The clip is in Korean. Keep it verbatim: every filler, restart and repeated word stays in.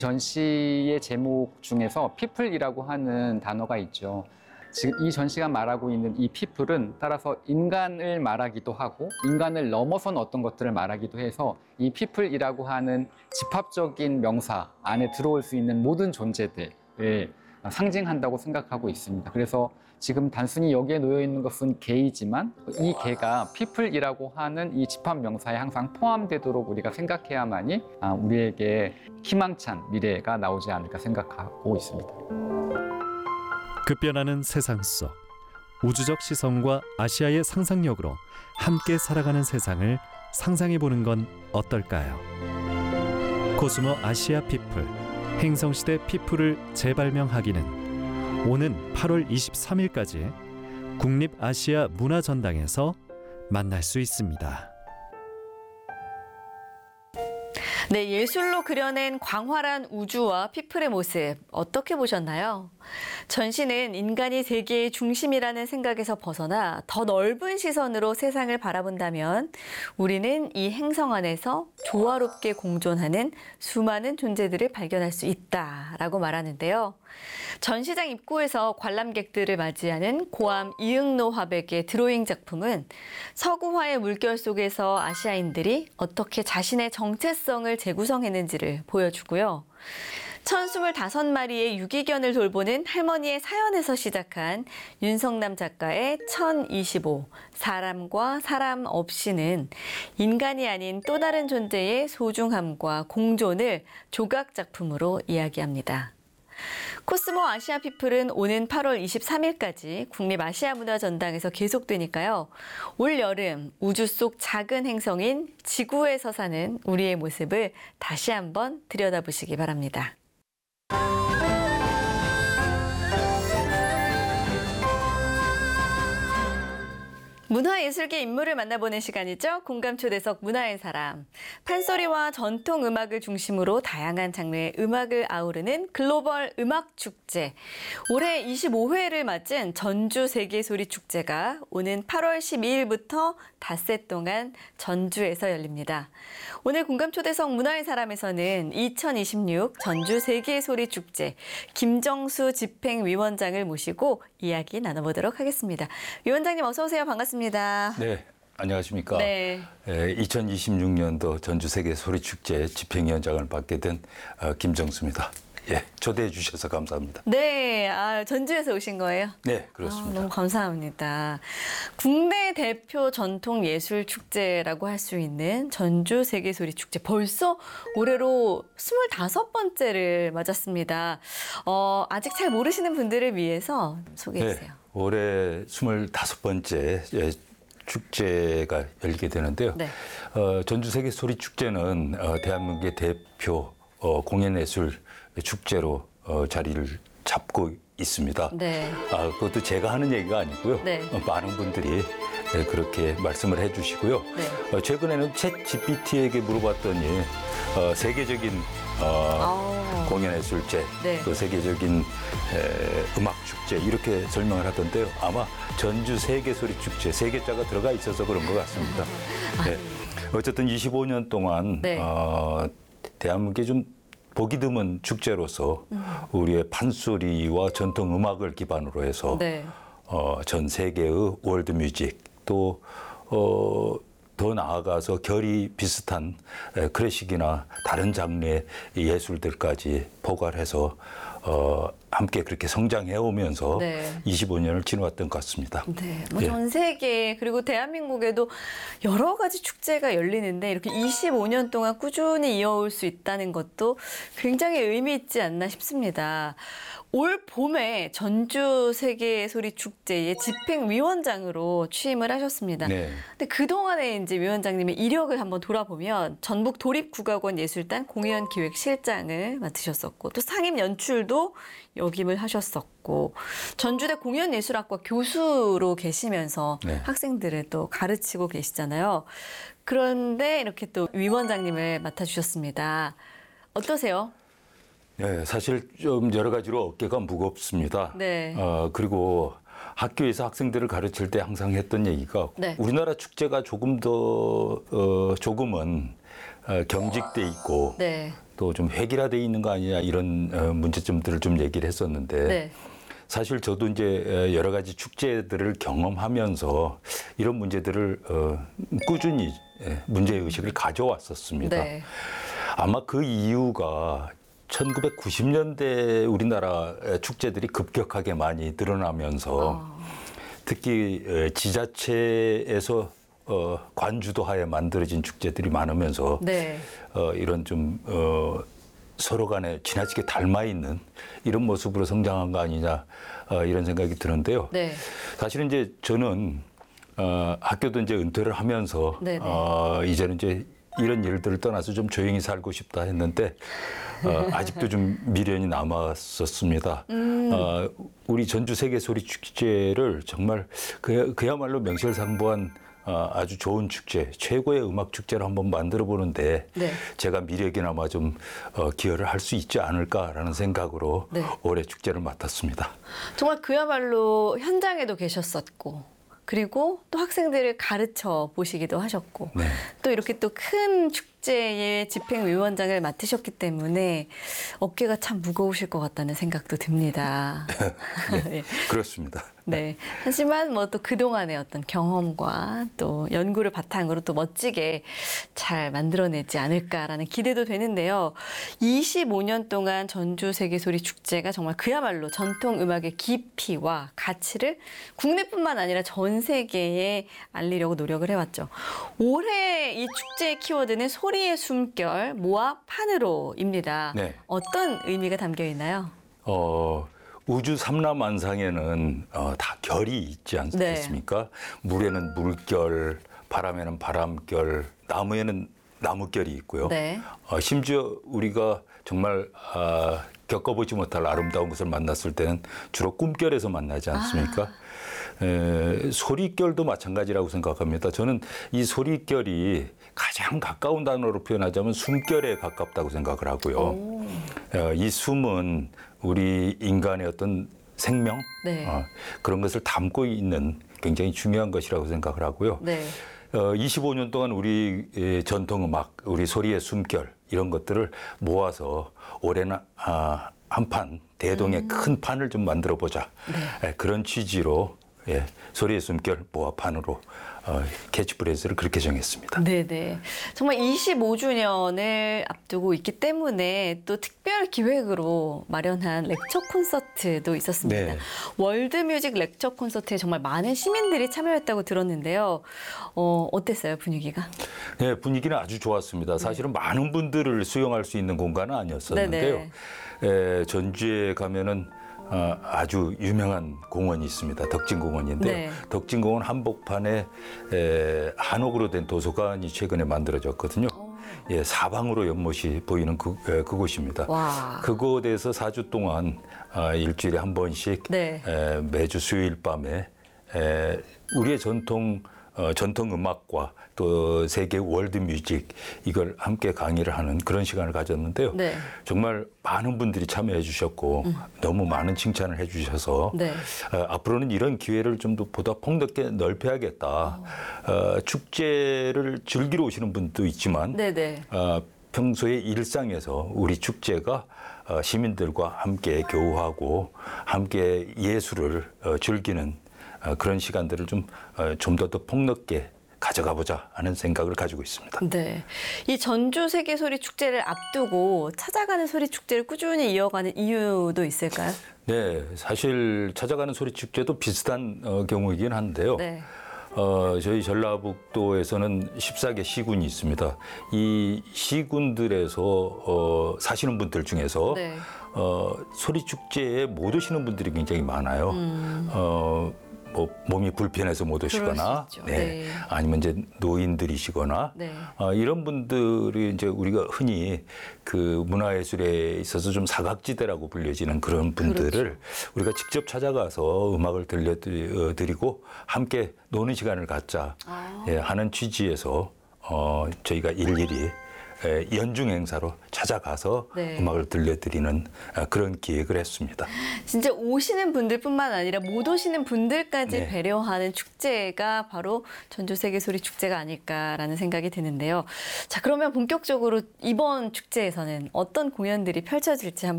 전시의 제목 중에서 people이라고 하는 단어가 있죠. 지금 이 전시가 말하고 있는 이 people은 따라서 인간을 말하기도 하고 인간을 넘어선 어떤 것들을 말하기도 해서 이 people이라고 하는 집합적인 명사 안에 들어올 수 있는 모든 존재들을 상징한다고 생각하고 있습니다. 그래서 지금 단순히 여기에 놓여 있는 것은 개이지만 이 개가 people이라고 하는 이 집합 명사에 항상 포함되도록 우리가 생각해야만이 우리에게 희망찬 미래가 나오지 않을까 생각하고 있습니다. 급변하는 세상 속 우주적 시선과 아시아의 상상력으로 함께 살아가는 세상을 상상해보는 건 어떨까요? 코스모 아시아 피플, 행성시대 피플을 재발명하기는 오는 팔월 이십삼일까지 국립아시아 문화전당에서 만날 수 있습니다. 네, 예술로 그려낸 광활한 우주와 피플의 모습 어떻게 보셨나요? 전시는 인간이 세계의 중심이라는 생각에서 벗어나 더 넓은 시선으로 세상을 바라본다면 우리는 이 행성 안에서 조화롭게 공존하는 수많은 존재들을 발견할 수 있다라고 말하는데요. 전시장 입구에서 관람객들을 맞이하는 고암 이응로 화백의 드로잉 작품은 서구화의 물결 속에서 아시아인들이 어떻게 자신의 정체성을 재구성했는지를 보여주고요. 천이십오 마리의 유기견을 돌보는 할머니의 사연에서 시작한 윤성남 작가의 천이십오, 사람과 사람 없이는 인간이 아닌 또 다른 존재의 소중함과 공존을 조각 작품으로 이야기합니다. 코스모 아시아 피플은 오는 팔월 이십삼일까지 국립아시아문화전당에서 계속되니까요. 올 여름 우주 속 작은 행성인 지구에서 사는 우리의 모습을 다시 한번 들여다보시기 바랍니다. 문화예술계 인물을 만나보는 시간이죠. 공감초대석 문화의 사람. 판소리와 전통음악을 중심으로 다양한 장르의 음악을 아우르는 글로벌 음악축제. 올해 이십오 회를 맞은 전주세계소리축제가 오는 팔월 십이일부터 닷새 동안 전주에서 열립니다. 오늘 공감초대석 문화의 사람에서는 이천이십육 전주세계소리축제 김정수 집행위원장을 모시고 이야기 나눠보도록 하겠습니다. 위원장님 어서 오세요. 반갑습니다. 네, 안녕하십니까. 네. 에, 이천이십육 년도 전주세계소리축제 집행위원장을 맡게 된 어, 김정수입니다. 예, 초대해 주셔서 감사합니다. 네, 아, 전주에서 오신 거예요? 네, 그렇습니다. 아, 너무 감사합니다. 국내 대표 전통예술축제라고 할 수 있는 전주세계소리축제. 벌써 올해로 스물다섯 번째를 맞았습니다. 어, 아직 잘 모르시는 분들을 위해서 소개해 주세요. 네, 올해 스물다섯 번째 축제가 열리게 되는데요. 네. 어, 전주세계소리축제는 어, 대한민국의 대표 어, 공연예술 축제로 어, 자리를 잡고 있습니다. 네. 아, 그것도 제가 하는 얘기가 아니고요. 네. 어, 많은 분들이 네, 그렇게 말씀을 해주시고요. 네. 어, 최근에는 챗 지피티에게 물어봤더니 어, 세계적인 어, 아. 공연예술제, 네. 또 세계적인 에, 음악축제 이렇게 설명을 하던데요. 아마 전주세계소리축제 세 개자가 들어가 있어서 그런 것 같습니다. 네. 어쨌든 이십오 년 동안 네. 어, 대한민국에 좀 보기 드문 축제로서 우리의 판소리와 전통 음악을 기반으로 해서 네. 어, 전 세계의 월드 뮤직 또 어, 더 나아가서 결이 비슷한 에, 클래식이나 다른 장르의 예술들까지 포괄해서 어, 함께 그렇게 성장해 오면서 네. 이십오 년을 지나왔던 것 같습니다. 네, 뭐 예. 전 세계 그리고 대한민국에도 여러 가지 축제가 열리는데 이렇게 이십오 년 동안 꾸준히 이어올 수 있다는 것도 굉장히 의미 있지 않나 싶습니다. 올 봄에 전주세계소리축제의 집행위원장으로 취임을 하셨습니다. 네. 근데 그동안에 이제 위원장님의 이력을 한번 돌아보면 전북 도립국악원 예술단 공연기획실장을 맡으셨었고 또 상임 연출도 역임을 하셨었고 전주대 공연예술학과 교수로 계시면서 네. 학생들을 또 가르치고 계시잖아요. 그런데 이렇게 또 위원장님을 맡아주셨습니다. 어떠세요? 네, 사실 좀 여러 가지로 어깨가 무겁습니다. 네. 어, 그리고 학교에서 학생들을 가르칠 때 항상 했던 얘기가 네. 우리나라 축제가 조금 더 어, 조금은 어, 경직돼 있고 네. 또 좀 획일화되어 있는 거 아니냐 이런 어, 문제점들을 좀 얘기를 했었는데 네. 사실 저도 이제 여러 가지 축제들을 경험하면서 이런 문제들을 어, 꾸준히 문제 의식을 가져왔었습니다. 네. 아마 그 이유가 천구백구십 년대 우리나라 축제들이 급격하게 많이 늘어나면서 어. 특히 지자체에서 어, 관주도하에 만들어진 축제들이 많으면서 네. 어, 이런 좀 어, 서로 간에 지나치게 닮아 있는 이런 모습으로 성장한 거 아니냐 어, 이런 생각이 드는데요. 네. 사실은 이제 저는 어, 학교도 이제 은퇴를 하면서 네네. 어, 이제는 이제 이런 일들을 떠나서 좀 조용히 살고 싶다 했는데 어, 아직도 좀 미련이 남았었습니다. 음. 어, 우리 전주 세계소리 축제를 정말 그, 그야말로 명실상부한 어, 아주 좋은 축제, 최고의 음악 축제를 한번 만들어 보는데 네. 제가 미력이나마 좀 어, 기여를 할 수 있지 않을까라는 생각으로 네. 올해 축제를 맡았습니다. 정말 그야말로 현장에도 계셨었고, 그리고 또 학생들을 가르쳐 보시기도 하셨고, 네. 또 이렇게 또 큰 축제의 집행위원장을 맡으셨기 때문에 어깨가 참 무거우실 것 같다는 생각도 듭니다. 네. 그렇습니다. 네. 하지만 뭐 또 그동안의 어떤 경험과 또 연구를 바탕으로 또 멋지게 잘 만들어내지 않을까라는 기대도 되는데요. 이십오 년 동안 전주 세계소리 축제가 정말 그야말로 전통 음악의 깊이와 가치를 국내뿐만 아니라 전 세계에 알리려고 노력을 해왔죠. 올해 이 축제의 키워드는 소리의 숨결, 모아 판으로입니다. 네. 어떤 의미가 담겨 있나요? 어, 우주 삼라만상에는 어, 다 결이 있지 않겠습니까? 물에는 물결, 바람에는 바람결, 나무에는 나무결이 있고요. 네. 어, 심지어 우리가 정말 아, 겪어보지 못할 아름다운 것을 만났을 때는 주로 꿈결에서 만나지 않습니까? 에, 소리결도 마찬가지라고 생각합니다. 저는 이 소리결이 가장 가까운 단어로 표현하자면 숨결에 가깝다고 생각을 하고요. 어, 이 숨은 우리 인간의 어떤 생명 네. 어, 그런 것을 담고 있는 굉장히 중요한 것이라고 생각을 하고요. 네. 어, 이십오 년 동안 우리 의 전통음악, 우리 소리의 숨결 이런 것들을 모아서 올해는 아, 한 판, 대동의 음. 큰 판을 좀 만들어 보자. 네. 예, 그런 취지로 예, 소리의 숨결 모아판으로 어, 캐치프레이즈를 그렇게 정했습니다. 네네. 정말 이십오 주년을 앞두고 있기 때문에 또 특별 기획으로 마련한 렉처 콘서트도 있었습니다. 네. 월드뮤직 렉처 콘서트에 정말 많은 시민들이 참여했다고 들었는데요. 어, 어땠어요, 분위기가? 네, 분위기는 아주 좋았습니다. 사실은 많은 분들을 수용할 수 있는 공간은 아니었었는데요. 에, 전주에 가면은 어, 아주 유명한 공원이 있습니다. 덕진공원인데요. 네. 덕진공원 한복판에 에, 한옥으로 된 도서관이 최근에 만들어졌거든요. 예, 사방으로 연못이 보이는 그, 에, 그곳입니다. 와. 그곳에서 사 주 동안 아, 일주일에 한 번씩 네. 에, 매주 수요일 밤에 에, 우리의 전통 어, 전통 음악과 또 세계 월드 뮤직 이걸 함께 강의를 하는 그런 시간을 가졌는데요. 네. 정말 많은 분들이 참여해 주셨고 음. 너무 많은 칭찬을 해 주셔서 네. 어, 앞으로는 이런 기회를 좀 더 보다 폭넓게 넓혀야겠다. 어, 축제를 즐기러 오시는 분도 있지만 네네. 어, 평소의 일상에서 우리 축제가 어, 시민들과 함께 교우하고 함께 예술을 어, 즐기는 어, 그런 시간들을 좀 좀 더 더 폭넓게 가져가 보자 하는 생각을 가지고 있습니다. 네. 이 전주 세계소리 축제를 앞두고 찾아가는 소리 축제를 꾸준히 이어가는 이유도 있을까요? 네, 사실 찾아가는 소리 축제도 비슷한 어, 경우이긴 한데요. 네. 어, 저희 전라북도에서는 십사 개 시군이 있습니다. 이 시군들에서 어, 사시는 분들 중에서 네. 어, 소리 축제에 못 오시는 분들이 굉장히 많아요. 음. 어, 뭐 몸이 불편해서 못 오시거나, 그럴 수 있죠. 네. 네. 아니면 이제 노인들이시거나, 네. 어, 이런 분들이 이제 우리가 흔히 그 문화예술에 있어서 좀 사각지대라고 불려지는 그런 분들을 그렇죠. 우리가 직접 찾아가서 음악을 들려드리고 함께 노는 시간을 갖자 아. 예, 하는 취지에서 어, 저희가 일일이 에, 연중 행사로 찾아가서 네. 음악을 들려드리는 아, 그런 기획을 했습니다. 진짜 오시는 분들뿐만 아니라 못 오시는 분들까지 네. 배려하는 축제가 바로 전주세계소리 축제가 아닐까라는 생각이 드는데요. 자, 그러면 본격적으로 이번 축제에서는 어떤 공연들이 펼쳐질지 한번